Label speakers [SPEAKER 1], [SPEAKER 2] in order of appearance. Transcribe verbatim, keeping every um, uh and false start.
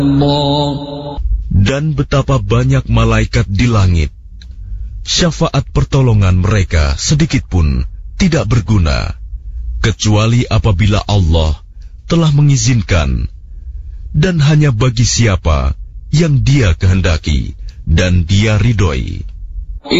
[SPEAKER 1] Dan betapa banyak malaikat di langit, syafaat pertolongan mereka sedikit pun tidak berguna, kecuali apabila Allah telah mengizinkan, dan hanya bagi siapa yang Dia kehendaki dan Dia ridhoi.